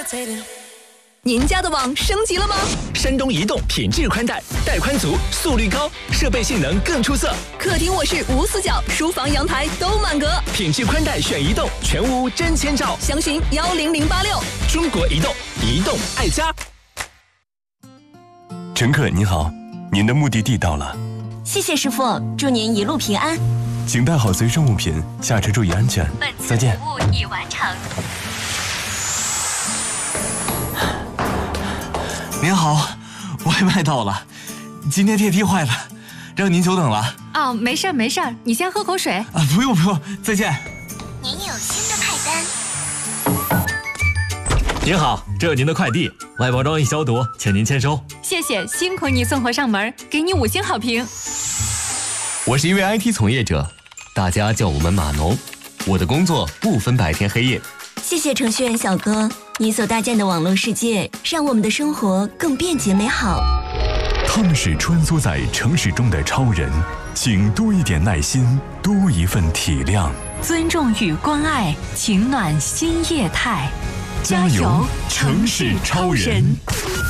您家的网升级了吗？ 山东移动品质宽带，带宽足，速率高，设备性能更出色。 客厅卧室无死角，书房阳台都满格。 品质宽带选移动，全屋真千兆。 详询10086。 中国移动，移动爱家。 乘客您好，您的目的地到了。 谢谢师傅，祝您一路平安。 请带好随身物品，下车注意安全。再见。 服务已完成。 您好，外卖到了，今天电梯坏了，让您久等了。 哦，没事没事，你先喝口水。 啊，不用不用，再见。 您有新的派单。 您好，这有您的快递，外包装已消毒，请您签收。 谢谢，辛苦你送货上门，给你5星好评。 我是一位 IT 从业者，大家叫我们码农，我的工作不分白天黑夜。 谢谢程序员小哥，你所搭建的网络世界让我们的生活更便捷美好。 他们是穿梭在城市中的超人，请多一点耐心，多一份体谅， 尊重与关爱，情暖新业态。 加油，城市超人！